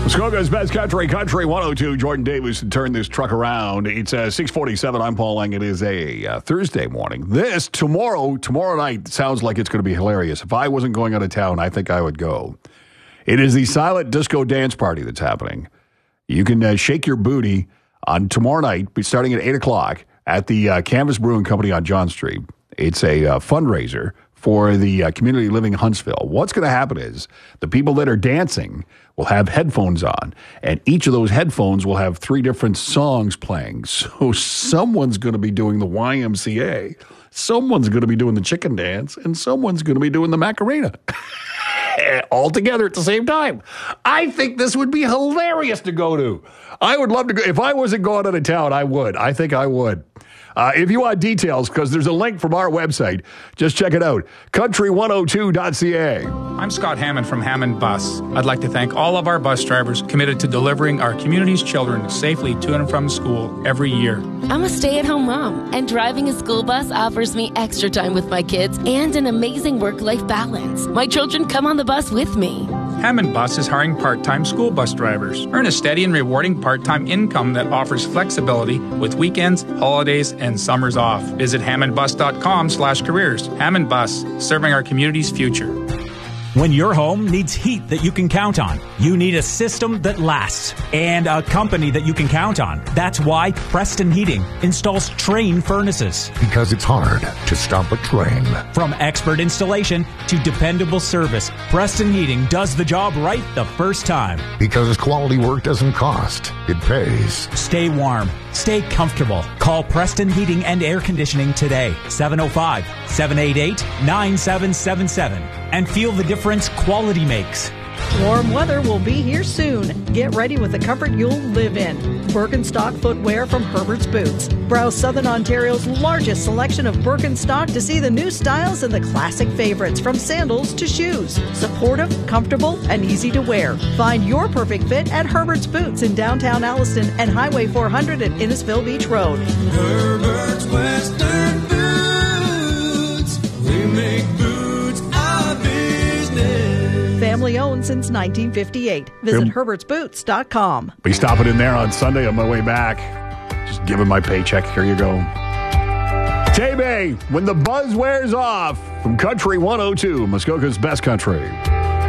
Muskoka's Best Country, Country 102. Jordan Davis to turn this truck around. It's 6:47. I'm Paul Lang. It is a Thursday morning. Tomorrow night sounds like it's going to be hilarious. If I wasn't going out of town, I think I would go. It is the silent disco dance party that's happening. You can shake your booty on tomorrow night, starting at 8 o'clock at the Canvas Brewing Company on John Street. It's a fundraiser for the community living in Huntsville. What's going to happen is the people that are dancing will have headphones on, and each of those headphones will have 3 different songs playing. So someone's going to be doing the YMCA, someone's going to be doing the chicken dance, and someone's going to be doing the Macarena. All together at the same time. I think this would be hilarious to go to. I would love to go. If I wasn't going out of town, I would. I think I would. If you want details, because there's a link from our website, just check it out, country102.ca. I'm Scott Hammond from Hammond Bus. I'd like to thank all of our bus drivers committed to delivering our community's children safely to and from school every year. I'm a stay-at-home mom, and driving a school bus offers me extra time with my kids and an amazing work-life balance. My children come on the bus with me. Hammond Bus is hiring part-time school bus drivers. Earn a steady and rewarding part-time income that offers flexibility with weekends, holidays, and summers off. Visit hammondbus.com/careers. Hammond Bus, serving our community's future. When your home needs heat that you can count on, you need a system that lasts and a company that you can count on. That's why Preston Heating installs Trane furnaces. Because it's hard to stop a train. From expert installation to dependable service, Preston Heating does the job right the first time. Because quality work doesn't cost, it pays. Stay warm. Stay comfortable. Call Preston Heating and Air Conditioning today, 705-788-9777, and feel the difference quality makes. Warm weather will be here soon. Get ready with the comfort you'll live in. Birkenstock footwear from Herbert's Boots. Browse Southern Ontario's largest selection of Birkenstock to see the new styles and the classic favorites, from sandals to shoes. Supportive, comfortable, and easy to wear. Find your perfect fit at Herbert's Boots in downtown Alliston and Highway 400 at Innisfil Beach Road. Herbert's Western Boots. We make boots our business. Family owned since 1958. Visit herbertsboots.com. Be stopping in there on Sunday on my way back. Just giving my paycheck. Here you go. Tay-Bay, When the Buzz Wears Off, from Country 102, Muskoka's Best Country.